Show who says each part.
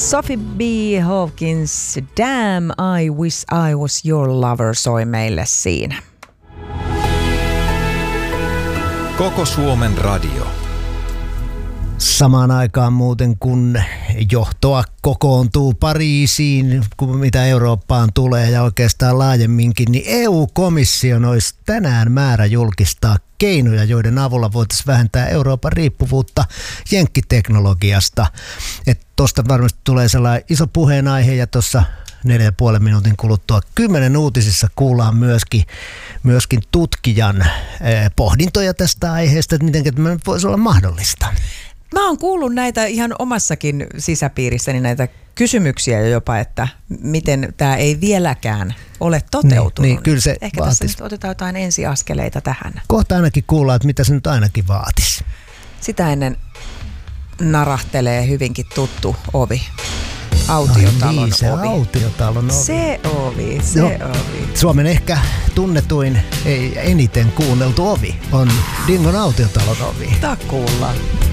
Speaker 1: Sophie B. Hawkins, Damn I Wish I Was Your Lover soi meille siinä.
Speaker 2: Koko Suomen radio.
Speaker 3: Samaan aikaan muuten kun johtoa kokoontuu Pariisiin, mitä Eurooppaan tulee ja oikeastaan laajemminkin, niin EU-komission olisi tänään määrä julkistaa keinoja, joiden avulla voitaisiin vähentää Euroopan riippuvuutta jenkkiteknologiasta. Tuosta varmasti tulee sellainen iso puheenaihe ja tuossa 4,5 minuutin kuluttua 10 uutisissa kuullaan myöskin tutkijan pohdintoja tästä aiheesta, että miten tämä voisi olla mahdollista.
Speaker 1: Mä oon kuullut näitä ihan omassakin sisäpiirissäni näitä kysymyksiä jopa, että miten tämä ei vieläkään ole toteutunut.
Speaker 3: Niin, kyllä se
Speaker 1: ehkä
Speaker 3: vaatisi.
Speaker 1: tässä nyt otetaan jotain ensiaskeleita tähän.
Speaker 3: Kohta ainakin kuullaan, että mitä se nyt ainakin vaatisi.
Speaker 1: Sitä ennen narahtelee hyvinkin tuttu ovi. Autiotalon
Speaker 3: se
Speaker 1: ovi.
Speaker 3: Autiotalon ovi.
Speaker 1: Se ovi.
Speaker 3: Suomen ehkä tunnetuin, ei eniten kuunneltu ovi on Dingon autiotalon ovi.
Speaker 1: Takuulla.